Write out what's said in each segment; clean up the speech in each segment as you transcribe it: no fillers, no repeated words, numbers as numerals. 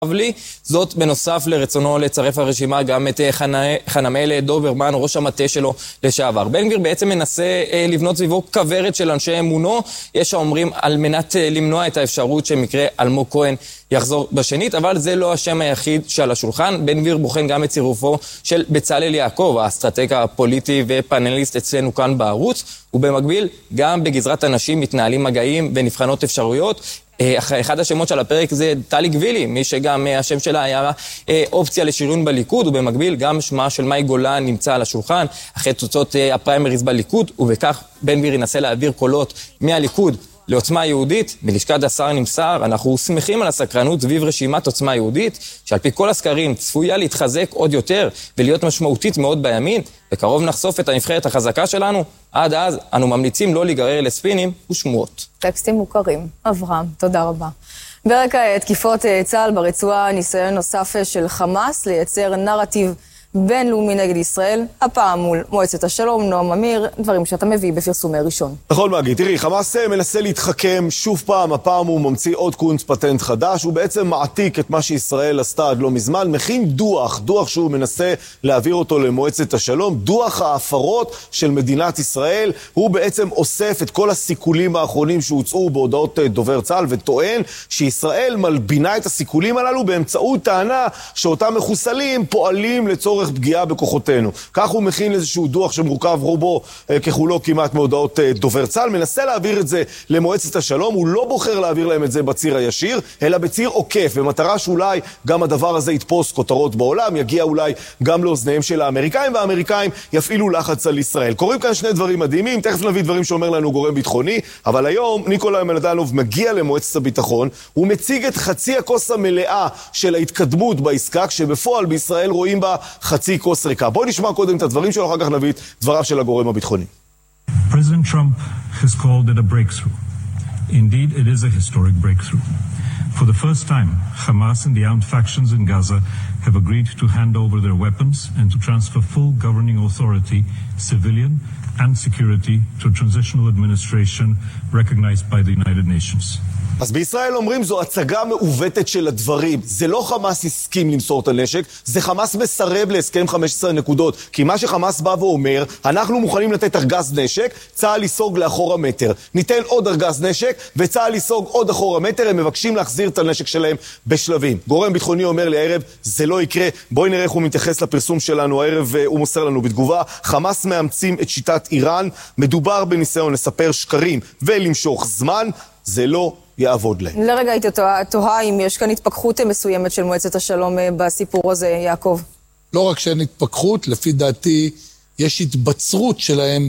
לי, זאת בנוסף לרצונו לצרף הרשימה גם את חנמאל דוברמן, ראש המטה שלו לשעבר. בן גביר בעצם מנסה לבנות סביבו כברת של אנשי אמונו, יש האומרים על מנת למנוע את האפשרות שמקרה אלמוג כהן יחזור בשנית, אבל זה לא השם היחיד שעל השולחן. בן גביר בוחן גם את צירופו של בצלאל יעקב, האסטרטג הפוליטי ופאנליסט אצלנו כאן בערוץ, ובמקביל גם בגזרת הנשים מתנהלים מגעים ונבחנות אפשרויות. אחד השמות של הפרק זה טלי גבילי, מי שגם השם שלה היה אופציה לשריון בליכוד, ובמקביל גם שמה של מאי גולן נמצא על השולחן, אחרי תוצאות הפריימריז בליכוד, ובכך בן גביר ינסה להעביר קולות מהליכוד לעוצמה יהודית. מלשכת השר נמסר, אנחנו שמחים על הסקרנות סביב רשימת עוצמה יהודית, שעל פי כל הסקרים צפויה להתחזק עוד יותר ולהיות משמעותית מאוד בימין, בקרוב נחשוף את הנבחרת החזקה שלנו. עד אז אנו ממליצים לא להיגרר לספינים ושמועות. טקסטים מוכרים. אברהם, תודה רבה. ברקע תקיפות צה"ל ברצועה, ניסיון נוסף של חמאס לייצר נרטיב בינלאומי נגד ישראל, הפעם מול מועצת השלום. נועם אמיר, דברים שאתה מביא בפרסומי ראשון. נכון מגי, תראי, חמאס מנסה להתחכם שוב פעם, הפעם הוא ממציא עוד קונץ פטנט חדש, הוא בעצם מעתיק את מה שישראל עשתה עד לא מזמן, מכין דוח שהוא מנסה להעביר אותו למועצת השלום, דוח ההפרות של מדינת ישראל, הוא בעצם אוסף את כל הסיכולים האחרונים שהוצאו בהודעות דובר צה"ל, וטוען שישראל מלבינה את הסיכולים הללו באמצעות טענה שאותם מחוסלים פועלים לצורך פגיעה בכוחותינו. כך הוא מכין איזשהו דוח שמורכב רובו ככולו כמעט מהודעות דובר צה"ל, מנסה להעביר את זה למועצת השלום, הוא לא בוחר להעביר להם את זה בציר הישיר, אלא בציר עוקף, במטרה שאולי גם הדבר הזה יתפוס כותרות בעולם, יגיע אולי גם לאוזניהם של האמריקאים, והאמריקאים יפעילו לחץ על ישראל. קוראים כאן שני דברים מדהימים, תכף נביא דברים שאומר לנו גורם ביטחוני, אבל היום ניקולאי מלדנוב מגיע למועצת הביטחון, הוא מציג את חצי הכוס המלאה של ההתקדמות בעסקה, כשבפועל בישראל רואים בה חצי כוס ריקה. בואו נשמע קודם את הדברים שלו, אחר כך נביא את דבריו של הגורם הביטחוני. President Trump has called it a breakthrough. Indeed, it is a historic breakthrough. For the first time, Hamas and the armed factions in Gaza have agreed to hand over their weapons and to transfer full governing authority, civilian and security, to a transitional administration recognized by the United Nations. אז בישראל אומרים זו הצגה מעוותת של הדברים. זה לא חמאס הסכים למסור את הנשק, זה חמאס מסרב להסכם 15 נקודות. כי מה שחמאס בא ואומר, אנחנו מוכנים לתת ארגז נשק, צה"ל יסוג לאחורה מטר. ניתן עוד ארגז נשק, וצה"ל יסוג עוד אחורה מטר, הם מבקשים להחזיר את הנשק שלהם בשלבים. גורם ביטחוני אומר לי הערב, זה לא יקרה. בואי נראה איך הוא מתייחס לפרסום שלנו הערב, הוא מוסר לנו בתגובה. חמאס מאמצים את שיטת איראן, מדובר בניסיון לספר שקרים ולמשוך זמן, זה לא יעבוד להם. לרגע הייתי תוהה אם יש כאן התפכחות מסוימת של מועצת השלום בסיפור הזה, יעקב. לא רק שאין התפכחות, לפי דעתי יש התבצרות שלהם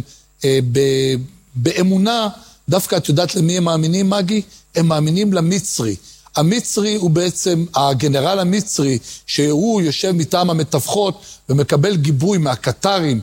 באמונה, דווקא את יודעת למי הם מאמינים, מגי? הם מאמינים למצרי. המצרי הוא בעצם הגנרל המצרי, שהוא יושב מטעם המתווכות ומקבל גיבוי מהקטרים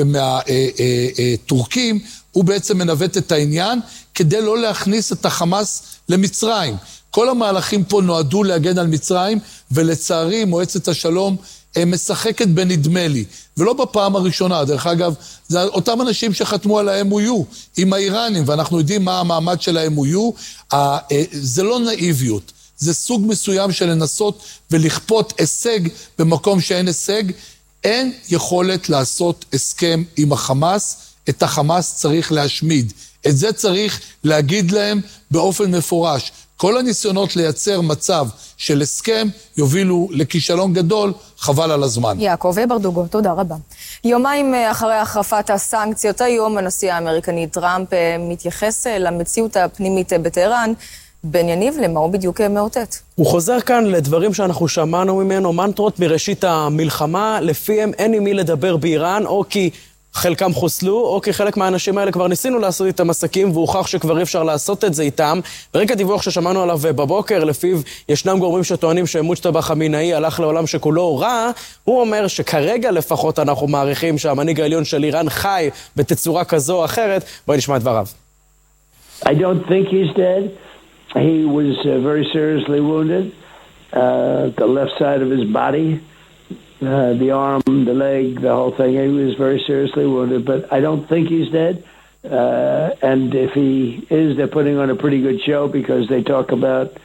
ומהטורקים, הוא בעצם מנווט את העניין כדי לא להכניס את החמאס למצרים. כל המהלכים פה נועדו להגן על מצרים, ולצערי מועצת השלום משחקת בנדמה לי, ולא בפעם הראשונה. דרך אגב, זה אותם אנשים שחתמו על ה-MOU עם האיראנים, ואנחנו יודעים מה המעמד של ה-MOU. זה לא נאיביות, זה סוג מסוים של לנסות ולכפות הישג במקום שאין הישג. אין יכולת לעשות הסכם עם החמאס, את החמאס צריך להשמיד. את זה צריך להגיד להם באופן מפורש. כל הניסיונות לייצר מצב של הסכם יובילו לכישלון גדול, חבל על הזמן. יעקב ברדוגו, תודה רבה. יומיים אחרי החרפת הסנקציות, היום הנשיא האמריקני טראמפ מתייחס למציאות הפנימית בטהרן. בן יניב, למה הוא בדיוק מאותת? הוא חוזר כאן לדברים שאנחנו שמענו ממנו, מנטרות מראשית המלחמה, לפיהם אין עם מי לדבר באיראן, או כי חלקם חוסלו, או כי חלק מהאנשים האלה כבר ניסינו לעשות איתם עסקים, והוכח שכבר אי אפשר לעשות את זה איתם. ברקע דיווח ששמענו עליו בבוקר, לפיו ישנם גורמים שטוענים שמוג'תבא חמינאי הלך לעולם שכולו רע, הוא אומר שכרגע לפחות אנחנו מעריכים שהמנהיג העליון של איראן חי בתצורה כזו או אחרת. בואי נשמע את דבריו. I don't think he's dead. He was very seriously wounded. The left side of his body, the arm, the leg, the whole thing. He was very seriously wounded, but I don't think he's dead. And if he is, they're putting on a pretty good show because they talk about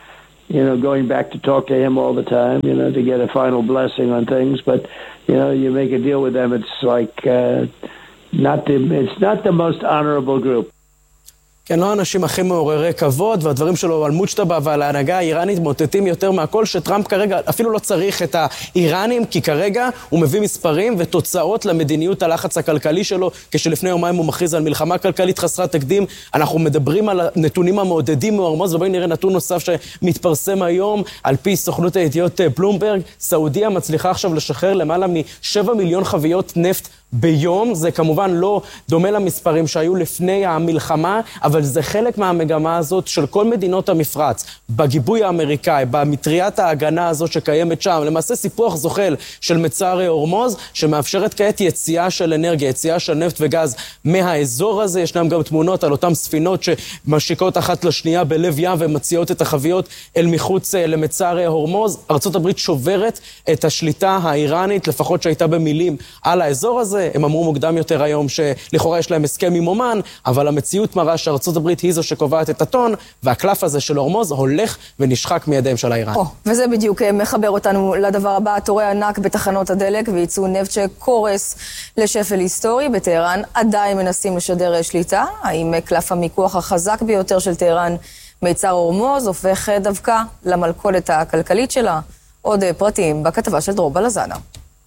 going back to talk to him all the time, to get a final blessing on things. But, you make a deal with them, it's like it's not the most honorable group. כן, לא האנשים הכי מעוררי כבוד, והדברים שלו על מוצ'טבה ועל ההנהגה האיראנית מוטטים יותר מהכל, שטראמפ כרגע אפילו לא צריך את האיראנים, כי כרגע הוא מביא מספרים ותוצאות למדיניות הלחץ הכלכלי שלו, כשלפני יומיים הוא מכריז על מלחמה כלכלית חסרת תקדים. אנחנו מדברים על הנתונים המעודדים מהורמוז, ובואי נראה נתון נוסף שמתפרסם היום, על פי סוכנות הידיעות בלומברג. סעודיה מצליחה עכשיו לשחרר למעלה מ7 מיליון חביות נפט ביום. זה כמובן לא דומה למספרים שהיו לפני המלחמה, אבל זה חלק מהמגמה הזאת של כל מדינות המפרץ, בגיבוי האמריקאי, במטריית ההגנה הזאת שקיימת שם, למעשה סיפוח זוחל של מצר הורמוז, שמאפשרת כעת יציאה של אנרגיה, יציאה של נפט וגז מהאזור הזה. ישנם גם תמונות על אותם ספינות שמשיקות אחת לשנייה בלב ים ומציעות את החביות אל מחוץ למצר הורמוז. ארצות הברית שוברת את השליטה האיראנית, לפחות שהייתה במילים, על האזור הזה. הם אמרו מוקדם יותר היום שלכאורה יש להם הסכם עם אומן, אבל המציאות מראה שארצות הברית היא זו שקובעת את הטון, והקלף הזה של הורמוז הולך ונשחק מידיהם של האיראן. וזה בדיוק מחבר אותנו לדבר הבא, תורי ענק בתחנות הדלק וייצוא נפט שקורס לשפל היסטורי. בטהרן עדיין מנסים לשדר שליטה. האם קלף המיקוח החזק ביותר של טהרן, מיצר הורמוז, הופך דווקא למלכודת הכלכלית שלה? עוד פרטים בכתבה של דרור בלזנה.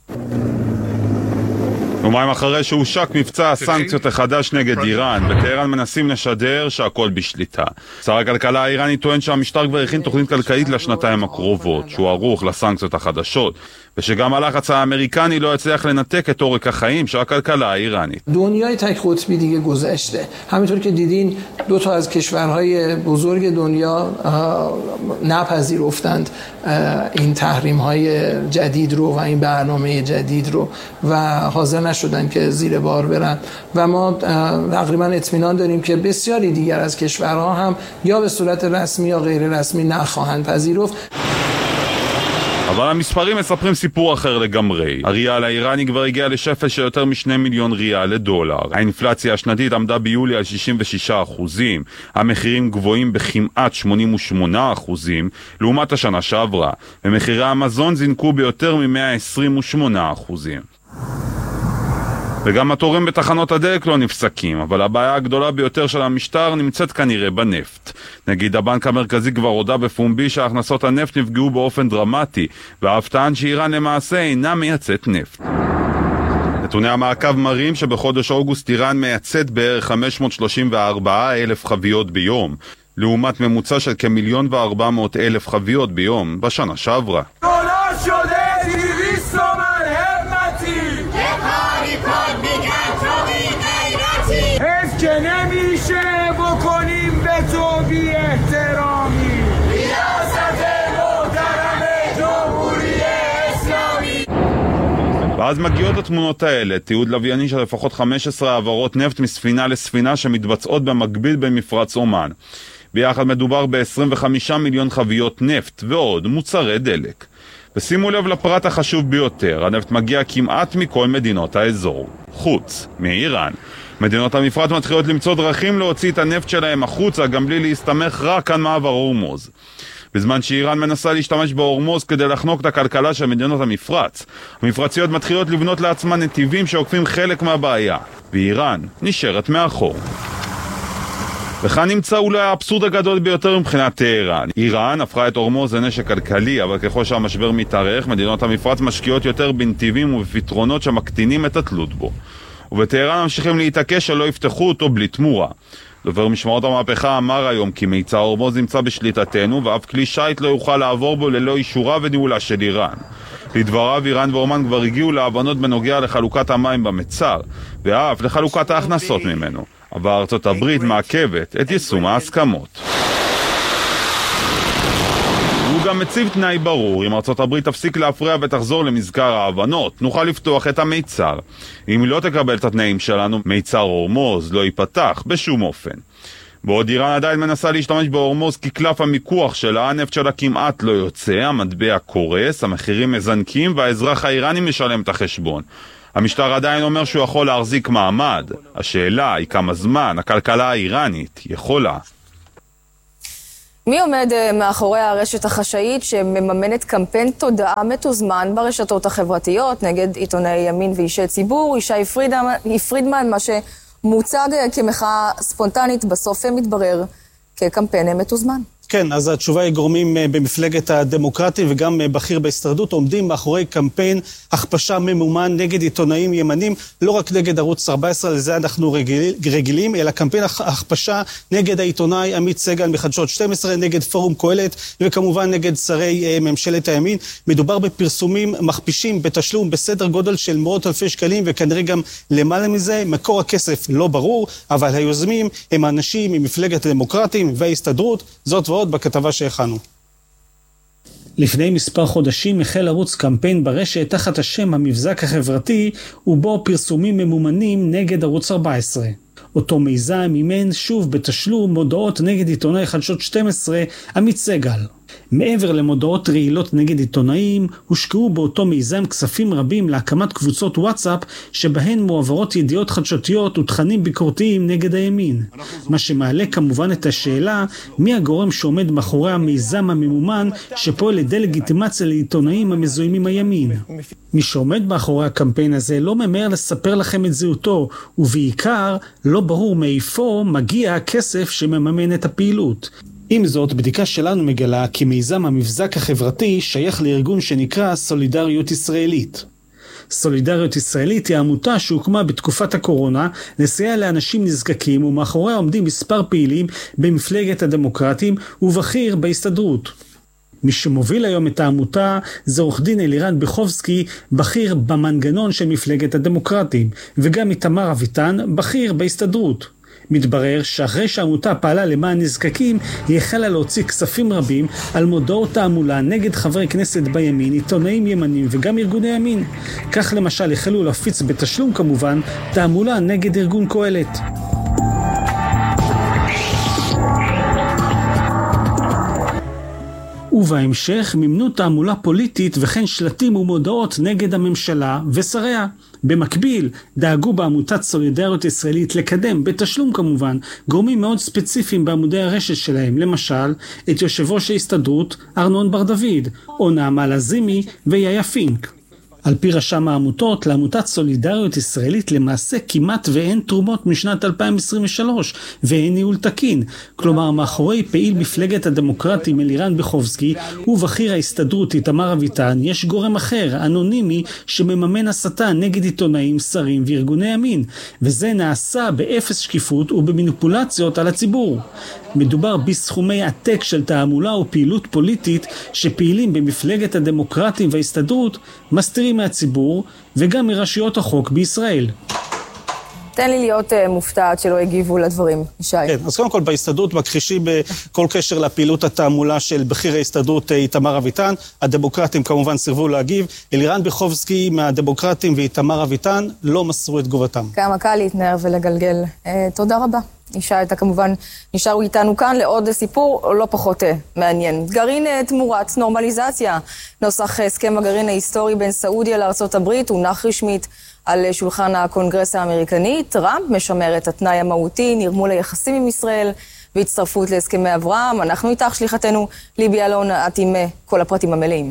יומיים אחרי שהושק מבצע הסנקציות החדש נגד איראן, בטהרן מנסים לשדר שהכל בשליטה. שר הכלכלה האיראני טוען שהמשטר כבר הכין תוכנית כלכלית לשנתיים הקרובות, שהוא ערוך לסנקציות החדשות, ושגם הלחץ האמריקני לא יצליח לנתק את עורק החיים של הכלכלה האיראנית. دنیای تک قطبی دیگه گذشته. همینطور که دیدین دو تا از کشورهای بزرگ دنیا نپذیرفتند این تحریم‌های جدید رو و این برنامه جدید رو و حاضر نشدن که زیر بار برن و ما تقریبا اطمینان داریم که بسیاری دیگر از کشورها هم یا به صورت رسمی یا غیر رسمی نخواهند پذیرفت. אבל המספרים מספרים סיפור אחר לגמרי. הריאל האיראני כבר הגיע לשפל של יותר מ2 מיליון ריאל לדולר. האינפלציה השנתית עמדה ביולי על 66%. המחירים גבוהים בכמעט 88% לעומת השנה שעברה. ומחירי המזון זינקו ביותר מ128%. וגם התורים בתחנות הדלק לא נפסקים, אבל הבעיה הגדולה ביותר של המשטר נמצאת כנראה בנפט. נגיד הבנק המרכזי כבר הודע בפומבי שהכנסות הנפט נפגעו באופן דרמטי, ואף טען שאיראן למעשה אינה מייצאת נפט. נתוני המעקב מראים שבחודש אוגוסט איראן מייצאת בערך 534,000 חביות ביום, לעומת ממוצע של כ1,400,000 חביות ביום בשנה שעברה. که نمیشه بکنیم به تو بی احترامی ریاست محترم جمهوری اسلامی. ואז מגיעות התמונות האלה, תיעוד לווייני של לפחות 15 העברות נפט מספינה לספינה שמתבצעות במקביל במפרץ אומן. ביחד מדובר ב-25 מיליון חביות נפט ועוד מוצרי דלק. ושימו לב לפרט החשוב ביותר, הנפט מגיע כמעט מכל מדינות האזור, חוץ מאיראן. מדינות המפרץ מתחילות למצוא דרכים להוציא את הנפט שלהם החוצה, גם בלי להסתמך רק על מעבר הורמוז. בזמן שאיראן מנסה להשתמש בהורמוז כדי לחנוק את הכלכלה של מדינות המפרץ, המפרציות מתחילות לבנות לעצמן נתיבים שעוקפים חלק מהבעיה, ואיראן נשארת מאחור. וכאן נמצא אולי האבסורד הגדול ביותר מבחינת טהרן. איראן הפכה את הורמוז לנשק כלכלי, אבל ככל שהמשבר מתארך, מדינות המפרץ משקיעות יותר בנתיבים ובפתרונות שמקטינים את התלות בו. ובטהרן ממשיכים להתעקש שלא יפתחו אותו בלי תמורה. דובר משמרות המהפכה אמר היום כי מיצר הורמוז נמצא בשליטתנו, ואף כלי שייט לא יוכל לעבור בו ללא אישורה וניהולה של איראן. לדבריו, איראן ואומן כבר הגיעו להבנות בנוגע לחלוקת המים במצר, ואף לחלוקת ההכנסות ממנו. אבל ארצות הברית מעכבת את יישום ההסכמות. הוא גם מציב תנאי ברור, אם ארצות הברית תפסיק להפריע ותחזור למזכר ההבנות, נוכל לפתוח את המיצר. אם היא לא תקבל את התנאים שלנו, מיצר הורמוז לא ייפתח בשום אופן. בעוד איראן עדיין מנסה להשתמש בהורמוז כקלף המיקוח שלה, הנפט שלה כמעט לא יוצא, המטבע קורס, המחירים מזנקים והאזרח האיראני משלם את החשבון. המשטר עדיין אומר שהוא יכול להחזיק מעמד. השאלה היא כמה זמן הכלכלה האיראנית יכולה. מי עומד מאחורי הרשת החשאית שמממנת קמפיין תודעה מתוזמן ברשתות החברתיות נגד עיתונאי ימין ואישי ציבור? ישי פרידמן, מה שמוצג כמחאה ספונטנית, בסוף מתברר כקמפיין מתוזמן. כן, אז התשובה היא גורמים במפלגת הדמוקרטים וגם בכיר בהסתדרות עומדים מאחורי קמפיין הכפשה ממומן נגד עיתונאים ימנים, לא רק נגד ערוץ 14, לזה אנחנו רגילים, אלא קמפיין הכפשה נגד העיתונאי עמית סגל מחדשות 12, נגד פורום קהלת וכמובן נגד שרי ממשלת הימין. מדובר בפרסומים מכפישים בתשלום בסדר גודל של מאות אלפי שקלים וכנראה גם למעלה מזה. מקור הכסף לא ברור, אבל היוזמים הם אנשים ממפלגת הדמוקרטים וההסתדרות. זאת ועוד בכתבה שהכנו. לפני מספר חודשים החל ערוץ קמפיין ברשת תחת השם המבזק החברתי, ובו פרסומים ממומנים נגד ערוץ 14. אותו מיזם מימן שוב בתשלום מודעות נגד עיתונאי חדשות 12 עמית סגל. מעבר למודעות רעילות נגד עיתונאים, הושקעו באותו מיזם כספים רבים להקמת קבוצות וואטסאפ שבהן מועברות ידיעות חדשותיות ותכנים ביקורתיים נגד הימין. מה שמעלה כמובן את השאלה מי הגורם שעומד מאחורי המיזם הממומן שפועל לדה-לגיטימציה לעיתונאים המזוהים עם הימין. מי שעומד מאחורי הקמפיין הזה לא ממהר לספר לכם את זהותו, ובעיקר לא ברור מאיפה מגיע הכסף שמממן את הפעילות. עם זאת, בדיקה שלנו מגלה כי מיזם המבזק החברתי שייך לארגון שנקרא סולידריות ישראלית. סולידריות ישראלית היא עמותה שהוקמה בתקופת הקורונה לסייע לאנשים נזקקים, ומאחוריה עומדים מספר פעילים במפלגת הדמוקרטים ובכיר בהסתדרות. מי שמוביל היום את העמותה זה עורך דין אלירן ביחובסקי, בכיר במנגנון של מפלגת הדמוקרטים, וגם איתמר אביטן, בכיר בהסתדרות. מתברר שאחרי שהעמותה פעלה למען נזקקים, היא החלה להוציא כספים רבים על מודעות תעמולה נגד חברי כנסת בימין, עיתונאים ימנים וגם ארגוני ימין. כך למשל החלו להפיץ בתשלום כמובן תעמולה נגד ארגון קהלת. ובהמשך מימנו תעמולה פוליטית וכן שלטים ומודעות נגד הממשלה ושריה. במקביל דאגו בעמותת סולידריות ישראלית לקדם, בתשלום כמובן, גורמים מאוד ספציפיים בעמודי הרשת שלהם, למשל את יושב ראש ההסתדרות ארנון בר דוד, או נעמה לזימי ויאיה פינק. על פי רשם העמותות, לעמותת סולידריות ישראלית למעשה כמעט ואין תרומות משנת 2023 ואין ניהול תקין. כלומר, מאחורי פעיל מפלגת הדמוקרטים אלירן ביחובסקי ובכיר ההסתדרות איתמר אביטן יש גורם אחר, אנונימי, שמממן הסתה נגד עיתונאים, שרים וארגוני ימין, וזה נעשה באפס שקיפות ובמניפולציות על הציבור. מדובר בסכומי עתק של תעמולה ופעילות פוליטית שפעילים במפלגת הדמוקרטים וההסתדרות מסתירים מהציבור וגם מרשויות החוק בישראל. תן לי להיות מופתעת שלא הגיבו לדברים, ישי. כן, אז קודם כל בהסתדרות מכחישים בכל קשר לפעילות התעמולה של בכיר ההסתדרות איתמר אביטן. הדמוקרטים כמובן סירבו להגיב. אלירן ביחובסקי מהדמוקרטים ואיתמר אביטן לא מסרו את תגובתם. כמה קל להתנער ולגלגל. תודה רבה. ישי, אתה כמובן נשאר איתנו כאן לעוד סיפור לא פחות מעניין. גרעין תמורת נורמליזציה. נוסח הסכם הגרעין ההיסטורי בין סעודיה לארצות הברית הונח רשמית על שולחן הקונגרס האמריקני. טראמפ משמר את התנאי המהותי, נרמול היחסים עם ישראל והצטרפות להסכמי אברהם. אנחנו איתך שליחתנו ליבי אלון, את עם כל הפרטים המלאים.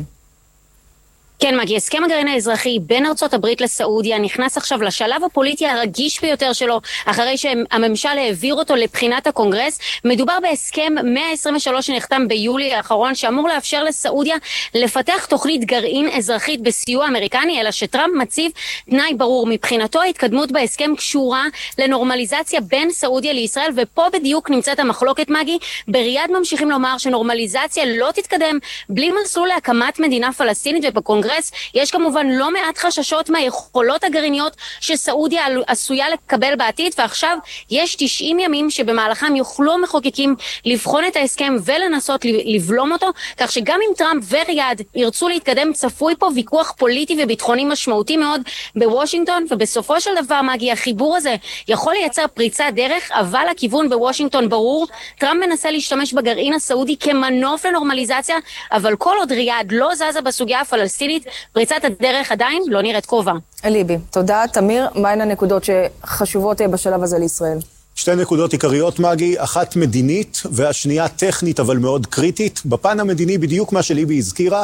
כן, מגי, הסכם הגרעין האזרחי בין ארצות הברית לסעודיה נכנס עכשיו לשלב הפוליטי הרגיש ביותר שלו, אחרי שהממשל העביר אותו לבחינת הקונגרס. מדובר בהסכם 123 שנחתם ביולי האחרון, שאמור לאפשר לסעודיה לפתח תוכנית גרעין אזרחית בסיוע אמריקני, אלא שטראמפ מציב תנאי ברור. מבחינתו ההתקדמות בהסכם קשורה לנורמליזציה בין סעודיה לישראל, ופה בדיוק נמצאת המחלוקת, מגי. בריאד ממשיכים לומר שנורמליזציה לא תתקדם בלי מסלול להקמת מדינה פלסטינית, ובקונגרס יש כמובן לא מעט חששות מהיכולות הגרעיניות שסעודיה עשויה לקבל בעתיד, ועכשיו יש 90 ימים שבמהלכם יוכלו המחוקקים לבחון את ההסכם ולנסות לבלום אותו, כך שגם אם טראמפ וריאד ירצו להתקדם, צפוי פה ויכוח פוליטי וביטחוני משמעותי מאוד בוושינגטון, ובסופו של דבר מגיע החיבור הזה יכול לייצר פריצת דרך, אבל הכיוון בוושינגטון ברור. טראמפ מנסה להשתמש בגרעין הסעודי כמנוף לנורמליזציה, אבל כל עוד ריאד לא זזה בסוגיה הפלסטינית, פריצת הדרך עדיין לא נראית קרובה. ליבי, תודה. תמיר, מהן הנקודות שחשובות בשלב הזה לישראל? שתי נקודות עיקריות, מגי, אחת מדינית והשנייה טכנית אבל מאוד קריטית. בפן המדיני בדיוק מה שליבי הזכירה,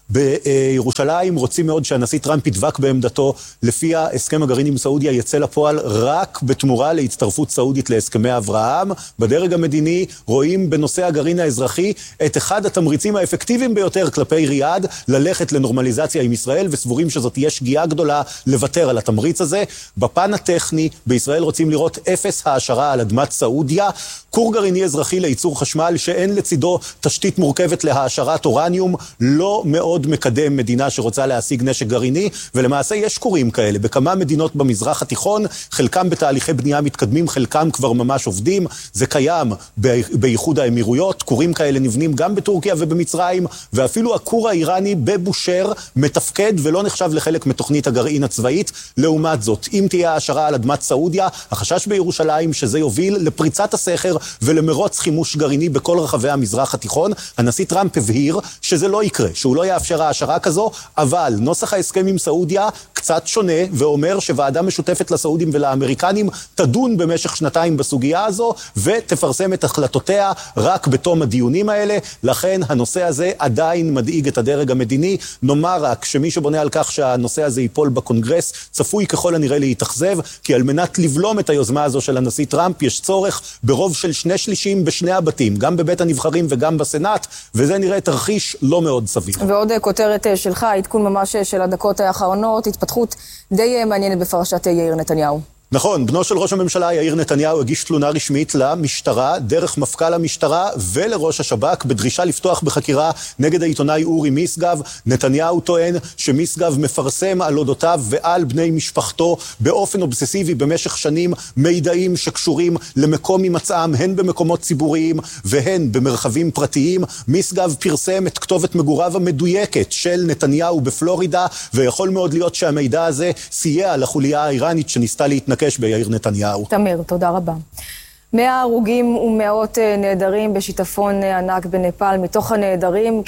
בירושלים רוצים מאוד שהנשיא טראמפ ידבק בעמדתו לפיה הסכם הגרעין עם סעודיה יצא לפועל רק בתמורה להצטרפות סעודית להסכמי אברהם. בדרג המדיני רואים בנושא הגרעין האזרחי את אחד התמריצים האפקטיביים ביותר כלפי ריאד ללכת לנורמליזציה עם ישראל, וסבורים שזאת תהיה שגיאה גדולה לוותר על התמריץ הזה. בפן הטכני בישראל רוצים לראות אפס העשרה על אדמת סעודיה, כור גרעיני אזרחי לייצור חשמל שאין לצידו תשתית מורכבת להעשרת אורניום, לא מאוד מקדם מדינה שרוצה להשיג נשק גרעיני, ולמעשה יש כורים כאלה בכמה מדינות במזרח התיכון, חלקם בתהליכי בנייה מתקדמים, חלקם כבר ממש עובדים. זה קיים באיחוד האמירויות, כורים כאלה נבנים גם בטורקיה ובמצרים, ואפילו הכור האיראני בבושר מתפקד ולא נחשב לחלק מתוכנית הגרעין הצבאית. לעומת זאת, אם תהיה העשרה על אדמת סעודיה, החשש בירושלים שזה יוביל לפריצת הסכר ולמרוץ חימוש גרעיני בכל רחבי המזרח התיכון. הנשיא טראמפ הבהיר שזה לא יקרה, שהוא לא יאפשר העשרה כזו, אבל נוסח ההסכם עם סעודיה קצת שונה, ואומר שוועדה משותפת לסעודים ולאמריקנים תדון במשך שנתיים בסוגיה הזו, ותפרסם את החלטותיה רק בתום הדיונים האלה. לכן הנושא הזה עדיין מדאיג את הדרג המדיני. נאמר רק שמי שבונה על כך שהנושא הזה ייפול בקונגרס, צפוי ככל הנראה להתאכזב, כי על מנת לבלום את היוזמה הזו של הנשיא טראמפ, יש צורך ברוב של 2/3 בשני הבתים, גם בבית הנבחרים וגם בסנאט, וזה נראה תרחיש לא מאוד סביר. ועוד כותרת שלך, עדכון ממש של הדקות האחרונות, התפתחות די מעניינת בפרשת יאיר נתניהו. נכון, בנו של ראש הממשלה יאיר נתניהו הגיש תלונה רשמית למשטרה, דרך מפכ"ל המשטרה ולראש השב"כ, בדרישה לפתוח בחקירה נגד העיתונאי אורי משגב. נתניהו טוען שמשגב מפרסם על אודותיו ועל בני משפחתו באופן אובססיבי במשך שנים מידעים שקשורים למקום הימצאם, הן במקומות ציבוריים והן במרחבים פרטיים. משגב פרסם את כתובת מגוריו המדויקת של נתניהו בפלורידה, ויכול מאוד להיות שהמידע הזה סייע לחוליה האיראנית שניסתה להתנקש ביאיר נתניהו. תמיר, תודה רבה. 100 הרוגים ומאות נעדרים בשיטפון ענק בנפאל. מתוך הנעדרים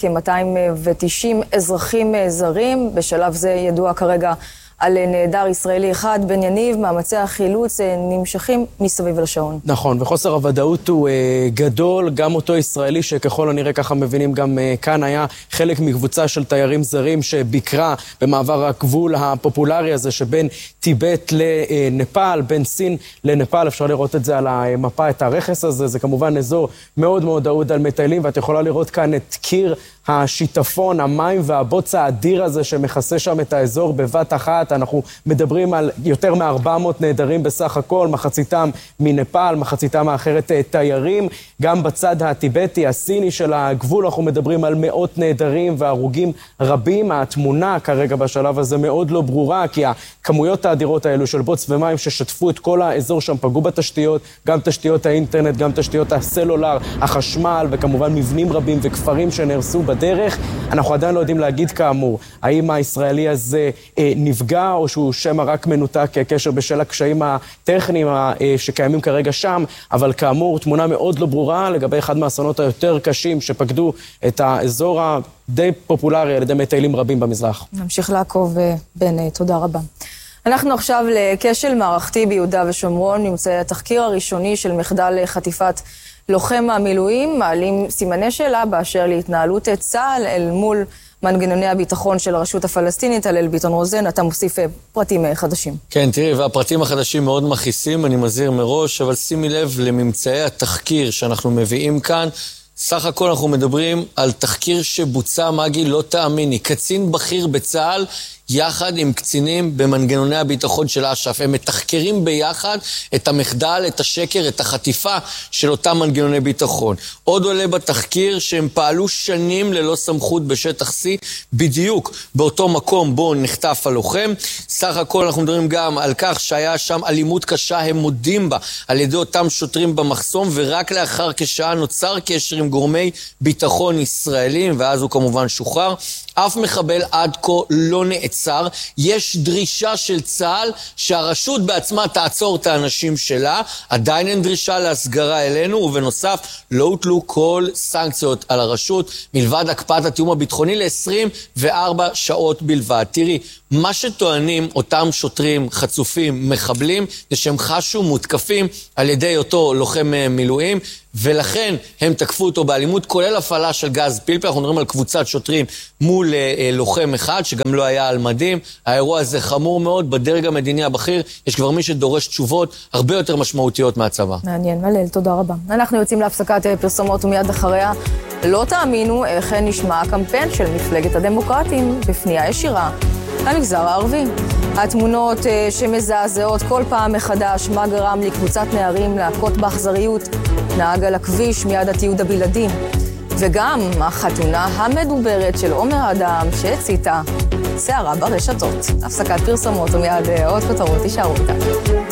כ-290 אזרחים זרים. בשלב זה ידוע כרגע על נעדר ישראלי אחד. בן יניב, מאמצי החילוץ נמשכים מסביב לשעון. נכון, וחוסר הוודאות הוא גדול. גם אותו ישראלי שככל הנראה ככה מבינים גם כאן היה חלק מקבוצה של תיירים זרים שביקרה במעבר הגבול הפופולרי הזה שבין טיבט לנפאל, בין סין לנפאל. אפשר לראות את זה על המפה, את הרכס הזה. זה כמובן אזור מאוד מאוד אהוד על מטיילים, ואת יכולה לראות כאן את קיר השיטפון, המים והבוץ האדיר הזה שמכסה שם את האזור בבת אחת. אנחנו מדברים על יותר מ-400 נעדרים בסך הכל, מחציתם מנפאל, מחציתם האחרת תיירים. גם בצד הטיבטי, הסיני של הגבול, אנחנו מדברים על מאות נעדרים והרוגים רבים. התמונה כרגע בשלב הזה מאוד לא ברורה, כי הכמויות האדירות האלו של בוץ ומים ששטפו את כל האזור שם פגעו בתשתיות, גם תשתיות האינטרנט, גם תשתיות הסלולר, החשמל, וכמובן מבנים רבים וכפרים שנהרסו בדרך. אנחנו עדיין לא יודעים להגיד כאמור, האם הישראלי הזה נפגע או שהוא שמא רק מנותק קשר בשל הקשיים הטכניים שקיימים כרגע שם, אבל כאמור תמונה מאוד לא ברורה לגבי אחד מהאסונות היותר קשים שפקדו את האזור הדי פופולרי על ידי מטיילים רבים במזרח. נמשיך לעקוב בן, תודה רבה. אנחנו עכשיו לכשל מערכתי ביהודה ושומרון. ממצאי התחקיר הראשוני של מחדל חטיפת לוחם המילואים מעלים סימני שאלה באשר להתנהלות צה"ל אל מול מנגנוני הביטחון של הרשות הפלסטינית. הלל ביטון רוזן, אתה מוסיף פרטים חדשים. כן, תראי, והפרטים החדשים מאוד מכעיסים, אני מזהיר מראש, אבל שימי לב לממצאי התחקיר שאנחנו מביאים כאן. סך הכל אנחנו מדברים על תחקיר שבוצע, מגי, לא תאמיני, קצין בכיר בצה"ל יחד עם קצינים במנגנוני הביטחון של אש"ף. הם מתחקרים ביחד את המחדל, את השקר, את החטיפה של אותם מנגנוני ביטחון. עוד עולה בתחקיר שהם פעלו שנים ללא סמכות בשטח C, בדיוק באותו מקום בו נחטף הלוחם. סך הכל אנחנו מדברים גם על כך שהיה שם אלימות קשה, הם מודים בה על ידי אותם שוטרים במחסום, ורק לאחר כשעה נוצר קשר עם גורמי ביטחון ישראלים, ואז הוא כמובן שוחרר. אף מחבל עד כה לא נעצר. יש דרישה של צה"ל שהרשות בעצמה תעצור את האנשים שלה. עדיין אין דרישה להסגרה אלינו, ובנוסף לא הוטלו כל סנקציות על הרשות, מלבד הקפאת התיאום הביטחוני ל-24 שעות בלבד. תראי, מה שטוענים אותם שוטרים, חצופים, מחבלים, זה שהם חשו מותקפים על ידי אותו לוחם מילואים, ולכן הם תקפו אותו באלימות, כולל הפעלה של גז פלפל. אנחנו מדברים על קבוצת שוטרים מול לוחם אחד, שגם לא היה על מדים. האירוע הזה חמור מאוד. בדרג המדיני הבכיר יש כבר מי שדורש תשובות הרבה יותר משמעותיות מהצבא. מעניין, מלל, תודה רבה. אנחנו יוצאים להפסקת פרסומות, ומיד אחריה לא תאמינו איך נשמע הקמפיין של מפלגת הדמוקרטים בפנייה ישירה למגזר הערבי. התמונות שמזעזעות כל פעם מחדש מה גרם לקבוצת נערים להכות באכזריות נהג על הכביש מיד התיעוד הבלעדי, וגם החתונה המדוברת של עומר אדם שהציתה סערה ברשתות. הפסקת פרסומות ומיד עוד כותרות, תישארו איתנו.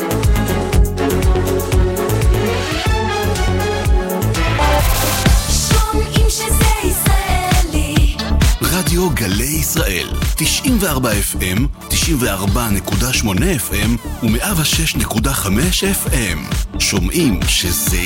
רדיו גלי ישראל, 94 FM, 94.8 FM ו106.5 FM. שומעים שזה